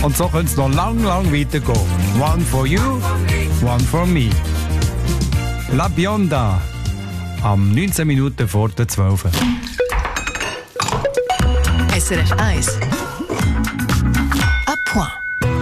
Und so könnte es noch lang weitergehen. One for you, one for me. La Bionda. Am 19 Minuten vor der 12. SRF 1. À point.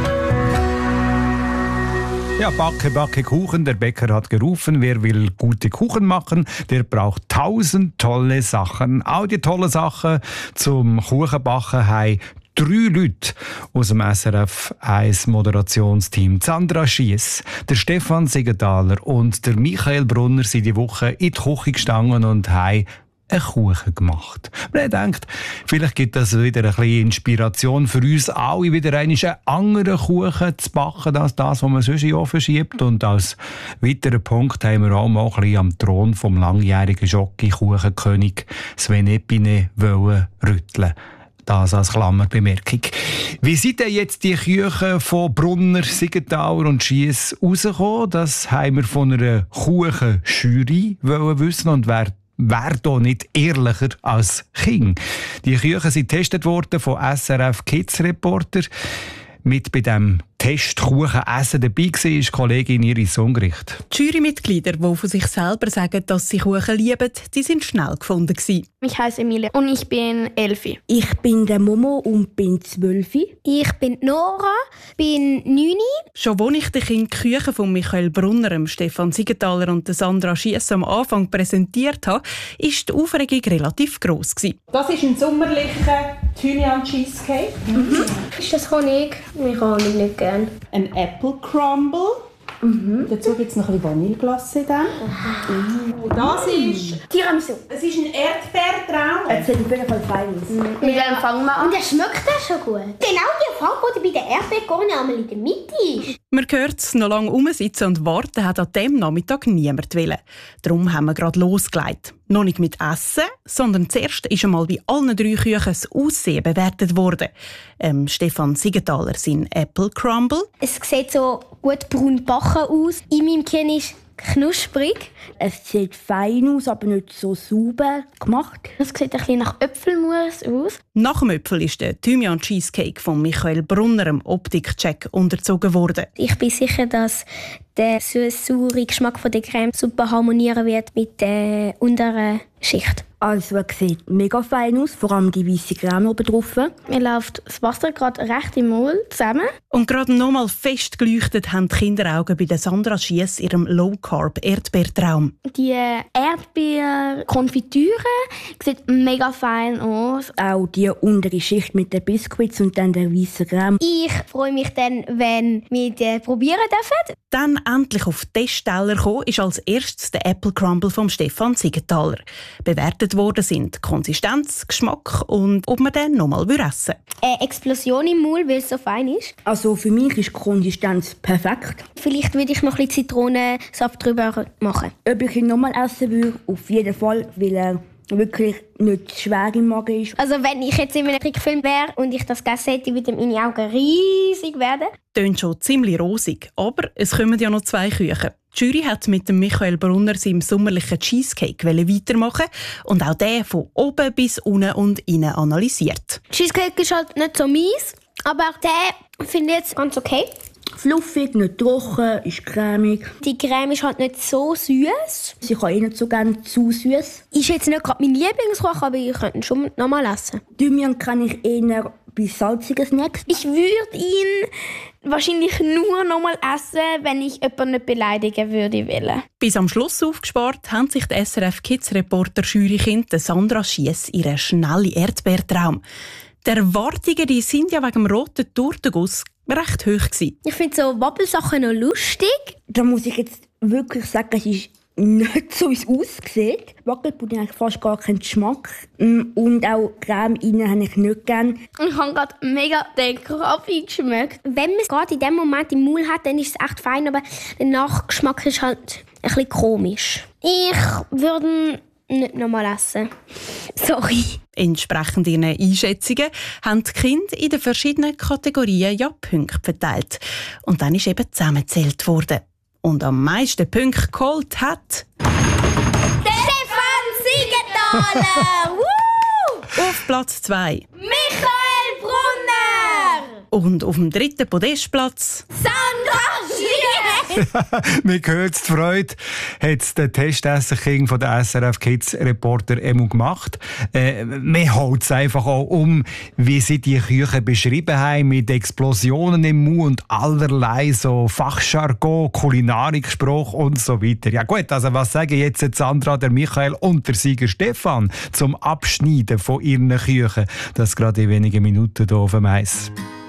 Ja, backe Kuchen. Der Bäcker hat gerufen, wer will gute Kuchen machen, der braucht 1000 tolle Sachen. All die tollen Sachen zum Kuchenbacken haben 3 Leute aus dem SRF 1 Moderationsteam. Sandra Schiess, der Stefan Siegenthaler und der Michael Brunner sind die Woche in die Küche gestanden und haben einen Kuchen gemacht. Man denkt, vielleicht gibt das wieder ein bisschen Inspiration für uns alle, wieder einen anderen Kuchen zu backen, als das, was man sonst in den Ofen schiebt. Und als weiteren Punkt haben wir auch mal ein bisschen am Thron vom langjährigen Schoki-Kuchenkönig Sven Epine rütteln. Das als Klammerbemerkung. Wie sind denn jetzt die Küchen von Brunner, Siegenthaler und Schiess rausgekommen? Das haben wir von einer Kuchenjury wissen und wer hier nicht ehrlicher als King. Die Küchen sind getestet worden von SRF Kids Reporter. Mit bei diesem Test Kuchen essen dabei war Kollegin Iris Ungericht. Die Jurymitglieder, die von sich selber sagen, dass sie Kuchen lieben, die sind schnell gefunden gewesen. Ich heiße Emilia und ich bin 11. Ich bin der Momo und bin 12. Ich bin Nora, bin 9. Schon als ich den Kindern die Küche von Michael Brunner, Stefan Siegenthaler und Sandra Schiess am Anfang präsentiert habe, war die Aufregung relativ gross gewesen. Das ist ein sommerlicher Thymian-Cheesecake. Ist das Honig? Ich habe Honig nicht gern. Ein Apple Crumble. Dazu gibt es noch ein bisschen Vanilleglace. Das ist Tiramisu. Es ist ein Erdbeertraum. Es sieht auf jeden Fall fein aus. Mit dem fangen wir an. Und der schmeckt auch schon gut. Genau die Farbe, die bei der Erdbeerkrone einmal in der Mitte ist. Man hört es, noch lange rumsitzen und warten hat an diesem Nachmittag niemand wollen. Darum haben wir gerade losgelegt. Noch nicht mit Essen, sondern zuerst ist einmal bei allen 3 Küchen das Aussehen bewertet worden. Stefan Siegenthaler sein Apple Crumble. Es sieht so gut braun gebacken aus. In meinem Kinn ist knusprig. Es sieht fein aus, aber nicht so sauber gemacht. Es sieht ein bisschen nach Äpfelmus aus. Nach dem Äpfel ist der Thymian-Cheesecake von Michael Brunner im Optik-Check unterzogen worden. Ich bin sicher, dass der süß-saure Geschmack von der Creme super harmonieren wird mit der unteren Schicht. Also es sieht mega fein aus, vor allem die weiße Creme oben drauf. Mir läuft das Wasser gerade recht im Mund zusammen. Und gerade noch mal fest geleuchtet haben die Kinderaugen bei der Sandra Schiess ihrem Low-Carb-Erdbeertraum. Die Erdbeerkonfitüre sieht mega fein aus. Auch die untere Schicht mit den Biscuits und dann der weißen Creme. Ich freue mich dann, wenn wir die probieren dürfen. Dann endlich auf den Testteller gekommen ist als erstes der Apple Crumble vom Stefan Siegenthaler. Bewertet worden sind Konsistenz, Geschmack und ob man den nochmal essen will. Eine Explosion im Mund, weil es so fein ist. Also für mich ist die Konsistenz perfekt. Vielleicht würde ich noch ein bisschen Zitronensaft drüber machen. Ob ich ihn nochmal essen würde, auf jeden Fall, weil er wirklich nicht schwer im Magen ist. Also wenn ich jetzt in einem Trickfilm wäre und ich das gegessen hätte, würden meine Augen riesig werden. Tönt schon ziemlich rosig, aber es kommen ja noch 2 Küchen. Die Jury hat mit dem Michael Brunner seinem sommerlichen Cheesecake weitermachen und auch den von oben bis unten und innen analysiert. Cheesecake ist halt nicht so mies, aber auch den finde ich jetzt ganz okay. Fluffig, nicht trocken, ist cremig. Die Creme ist halt nicht so süß. Ich habe nicht so gerne zu süß. Ist jetzt nicht gerade mein Lieblingskuchen, aber ich könnte ihn schon nochmal essen. Thymian kann ich eher bei salzigen Snacks. Ich würde ihn wahrscheinlich nur nochmal essen, wenn ich jemanden nicht beleidigen würde wollen. Bis am Schluss aufgespart haben sich die SRF Kids Reporter Jurykind Sandra Schiess ihren schnellen Erdbeertraum. Die Erwartungen die sind ja wegen dem roten Tortenguss recht hoch gewesen. Ich finde so Wabbelsachen noch lustig. Da muss ich jetzt wirklich sagen, es ist nicht so, wie es aussieht. Wackelpudding hat fast gar keinen Geschmack. Und auch Creme innen habe ich nicht gerne. Ich habe gerade mega den Kaffee geschmeckt. Wenn man es gerade in dem Moment im Mund hat, dann ist es echt fein, aber der Nachgeschmack ist halt ein bisschen komisch. Ich würde nicht nochmal essen. Sorry. Entsprechend ihren Einschätzungen haben die Kinder in den verschiedenen Kategorien ja Punkte verteilt. Und dann ist eben zusammengezählt worden. Und am meisten Punkte geholt hat Stefan Siegenthaler! auf Platz 2 Michael Brunner! Und auf dem 3. Podestplatz Wir hören die Freude, hat der Testesser-King von der SRF Kids Reporter Emu gemacht. Wir holt es einfach auch wie sie die Küche beschrieben haben, mit Explosionen im Mund und allerlei so Fachjargon, Kulinarikspruch und so weiter. Ja gut, also was sagen jetzt Sandra, der Michael und der Sieger Stefan zum Abschneiden von ihren Küchen? Das gerade in wenigen Minuten hier auf dem Eis.